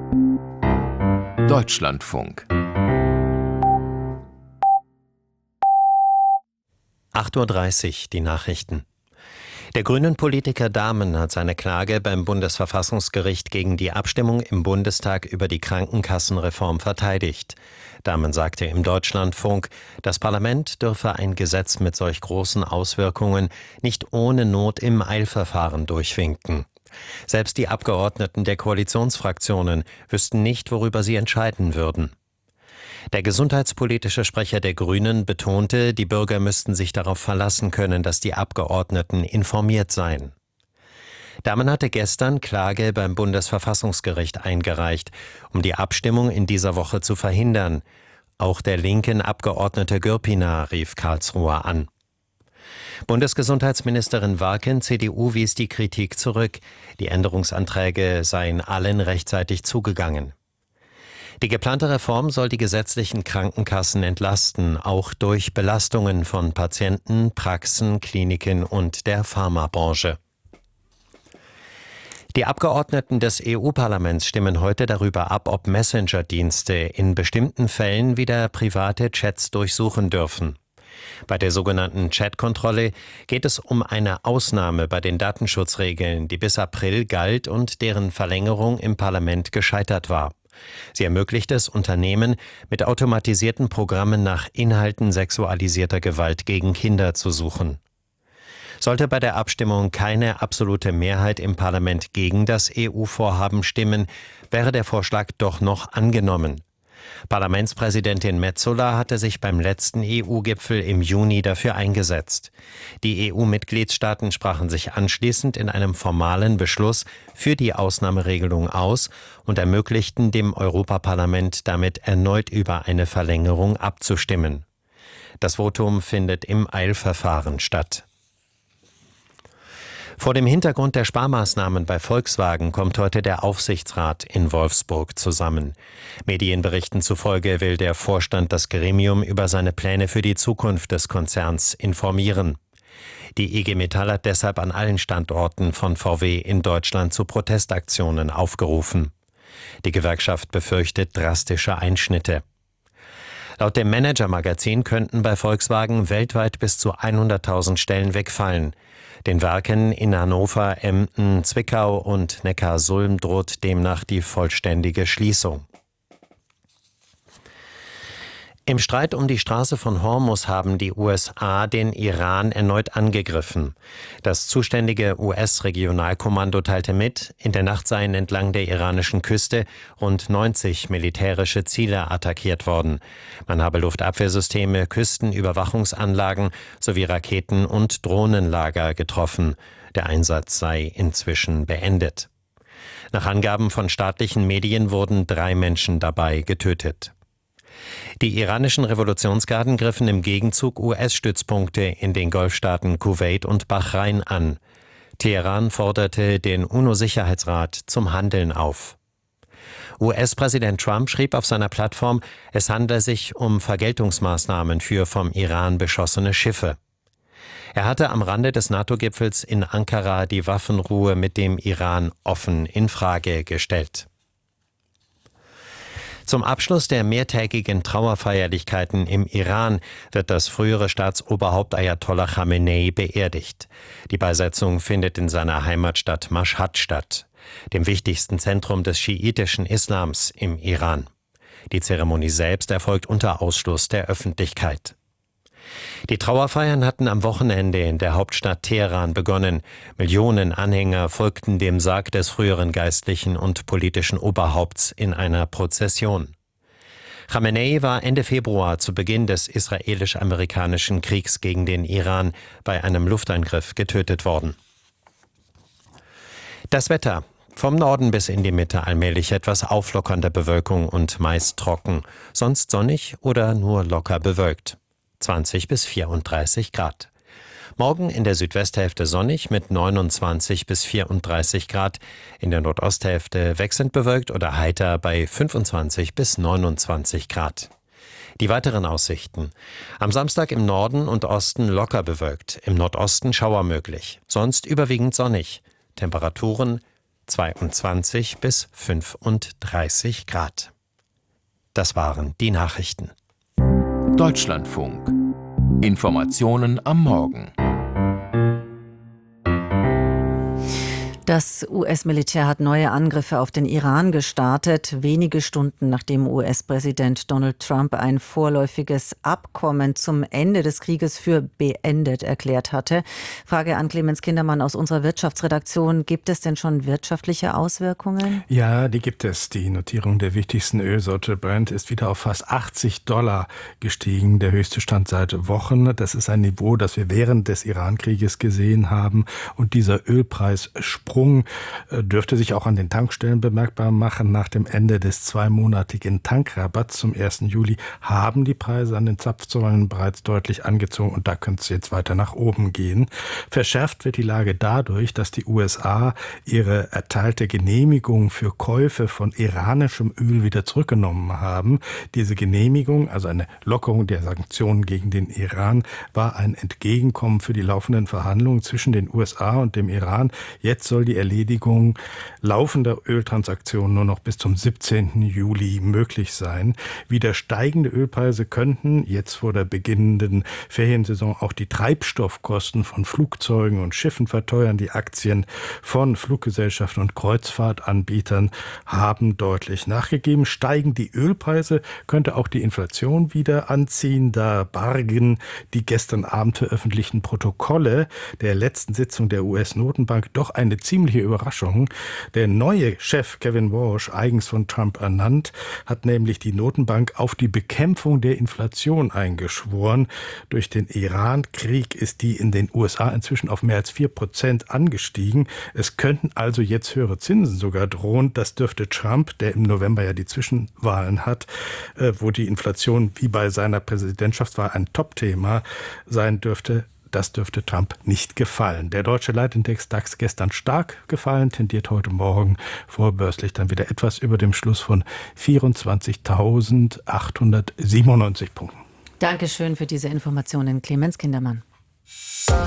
Deutschlandfunk 8:30 Uhr, die Nachrichten. Der Grünen-Politiker Dahmen hat seine Klage beim Bundesverfassungsgericht gegen die Abstimmung im Bundestag über die Krankenkassenreform verteidigt. Dahmen sagte im Deutschlandfunk, das Parlament dürfe ein Gesetz mit solch großen Auswirkungen nicht ohne Not im Eilverfahren durchwinken. Selbst die Abgeordneten der Koalitionsfraktionen wüssten nicht, worüber sie entscheiden würden. Der gesundheitspolitische Sprecher der Grünen betonte, die Bürger müssten sich darauf verlassen können, dass die Abgeordneten informiert seien. Dahmen hatte gestern Klage beim Bundesverfassungsgericht eingereicht, um die Abstimmung in dieser Woche zu verhindern. Auch der linken Abgeordnete Gürpina rief Karlsruhe an. Bundesgesundheitsministerin Warken, CDU, wies die Kritik zurück. Die Änderungsanträge seien allen rechtzeitig zugegangen. Die geplante Reform soll die gesetzlichen Krankenkassen entlasten, auch durch Belastungen von Patienten, Praxen, Kliniken und der Pharmabranche. Die Abgeordneten des EU-Parlaments stimmen heute darüber ab, ob Messenger-Dienste in bestimmten Fällen wieder private Chats durchsuchen dürfen. Bei der sogenannten Chat-Kontrolle geht es um eine Ausnahme bei den Datenschutzregeln, die bis April galt und deren Verlängerung im Parlament gescheitert war. Sie ermöglicht es Unternehmen, mit automatisierten Programmen nach Inhalten sexualisierter Gewalt gegen Kinder zu suchen. Sollte bei der Abstimmung keine absolute Mehrheit im Parlament gegen das EU-Vorhaben stimmen, wäre der Vorschlag doch noch angenommen. Parlamentspräsidentin Metsola hatte sich beim letzten EU-Gipfel im Juni dafür eingesetzt. Die EU-Mitgliedstaaten sprachen sich anschließend in einem formalen Beschluss für die Ausnahmeregelung aus und ermöglichten dem Europaparlament damit erneut über eine Verlängerung abzustimmen. Das Votum findet im Eilverfahren statt. Vor dem Hintergrund der Sparmaßnahmen bei Volkswagen kommt heute der Aufsichtsrat in Wolfsburg zusammen. Medienberichten zufolge will der Vorstand das Gremium über seine Pläne für die Zukunft des Konzerns informieren. Die IG Metall hat deshalb an allen Standorten von VW in Deutschland zu Protestaktionen aufgerufen. Die Gewerkschaft befürchtet drastische Einschnitte. Laut dem Manager-Magazin könnten bei Volkswagen weltweit bis zu 100.000 Stellen wegfallen. Den Werken in Hannover, Emden, Zwickau und Neckarsulm droht demnach die vollständige Schließung. Im Streit um die Straße von Hormuz haben die USA den Iran erneut angegriffen. Das zuständige US-Regionalkommando teilte mit, in der Nacht seien entlang der iranischen Küste rund 90 militärische Ziele attackiert worden. Man habe Luftabwehrsysteme, Küstenüberwachungsanlagen sowie Raketen- und Drohnenlager getroffen. Der Einsatz sei inzwischen beendet. Nach Angaben von staatlichen Medien wurden 3 Menschen dabei getötet. Die iranischen Revolutionsgarden griffen im Gegenzug US-Stützpunkte in den Golfstaaten Kuwait und Bahrain an. Teheran forderte den UNO-Sicherheitsrat zum Handeln auf. US-Präsident Trump schrieb auf seiner Plattform, es handle sich um Vergeltungsmaßnahmen für vom Iran beschossene Schiffe. Er hatte am Rande des NATO-Gipfels in Ankara die Waffenruhe mit dem Iran offen in Frage gestellt. Zum Abschluss der mehrtägigen Trauerfeierlichkeiten im Iran wird das frühere Staatsoberhaupt Ayatollah Khamenei beerdigt. Die Beisetzung findet in seiner Heimatstadt Mashhad statt, dem wichtigsten Zentrum des schiitischen Islams im Iran. Die Zeremonie selbst erfolgt unter Ausschluss der Öffentlichkeit. Die Trauerfeiern hatten am Wochenende in der Hauptstadt Teheran begonnen. Millionen Anhänger folgten dem Sarg des früheren geistlichen und politischen Oberhaupts in einer Prozession. Khamenei war Ende Februar zu Beginn des israelisch-amerikanischen Kriegs gegen den Iran bei einem Luftangriff getötet worden. Das Wetter. Vom Norden bis in die Mitte allmählich etwas auflockernde Bewölkung und meist trocken, sonst sonnig oder nur locker bewölkt. 20 bis 34 Grad. Morgen in der Südwesthälfte sonnig mit 29 bis 34 Grad, in der Nordosthälfte wechselnd bewölkt oder heiter bei 25 bis 29 Grad. Die weiteren Aussichten. Am Samstag im Norden und Osten locker bewölkt, im Nordosten Schauer möglich, sonst überwiegend sonnig. Temperaturen 22 bis 35 Grad. Das waren die Nachrichten. Deutschlandfunk. Informationen am Morgen. Das US-Militär hat neue Angriffe auf den Iran gestartet, wenige Stunden nachdem US-Präsident Donald Trump ein vorläufiges Abkommen zum Ende des Krieges für beendet erklärt hatte. Frage an Clemens Kindermann aus unserer Wirtschaftsredaktion. Gibt es denn schon wirtschaftliche Auswirkungen? Ja, die gibt es. Die Notierung der wichtigsten Ölsorte Brent ist wieder auf fast $80 gestiegen, der höchste Stand seit Wochen. Das ist ein Niveau, das wir während des Iran-Krieges gesehen haben. Und dieser Ölpreissprung dürfte sich auch an den Tankstellen bemerkbar machen. Nach dem Ende des zweimonatigen Tankrabatts zum 1. Juli haben die Preise an den Zapfsäulen bereits deutlich angezogen und da könnte es jetzt weiter nach oben gehen. Verschärft wird die Lage dadurch, dass die USA ihre erteilte Genehmigung für Käufe von iranischem Öl wieder zurückgenommen haben. Diese Genehmigung, also eine Lockerung der Sanktionen gegen den Iran, war ein Entgegenkommen für die laufenden Verhandlungen zwischen den USA und dem Iran. Jetzt soll die Erledigung laufender Öltransaktionen nur noch bis zum 17. Juli möglich sein. Wieder steigende Ölpreise könnten jetzt vor der beginnenden Feriensaison auch die Treibstoffkosten von Flugzeugen und Schiffen verteuern. Die Aktien von Fluggesellschaften und Kreuzfahrtanbietern haben deutlich nachgegeben. Steigen die Ölpreise, könnte auch die Inflation wieder anziehen. Da bargen die gestern Abend veröffentlichten Protokolle der letzten Sitzung der US-Notenbank doch eine ziemliche Überraschung. Der neue Chef Kevin Walsh, eigens von Trump ernannt, hat nämlich die Notenbank auf die Bekämpfung der Inflation eingeschworen. Durch den Iran-Krieg ist die in den USA inzwischen auf mehr als 4% angestiegen. Es könnten also jetzt höhere Zinsen sogar drohen. Das dürfte Trump, der im November ja die Zwischenwahlen hat, wo die Inflation wie bei seiner Präsidentschaftswahl ein Topthema sein dürfte, das dürfte Trump nicht gefallen. Der deutsche Leitindex DAX gestern stark gefallen, tendiert heute Morgen vorbörslich dann wieder etwas über dem Schluss von 24.897 Punkten. Dankeschön für diese Informationen, Clemens Kindermann.